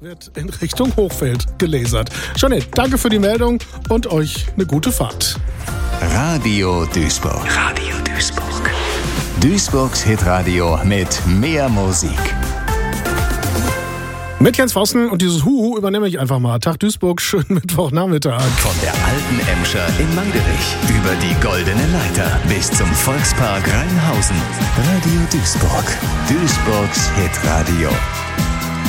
wird in Richtung Hochfeld gelasert. Jeanette, danke für die Meldung und euch eine gute Fahrt. Radio Duisburg. Radio Duisburg. Duisburgs Hitradio mit mehr Musik. Mit Jens Vossen und dieses Huhu übernehme ich einfach mal. Tag Duisburg, schönen Mittwochnachmittag. Von der alten Emscher in Langerich über die Goldene Leiter bis zum Volkspark Rheinhausen. Radio Duisburg. Duisburgs Hitradio.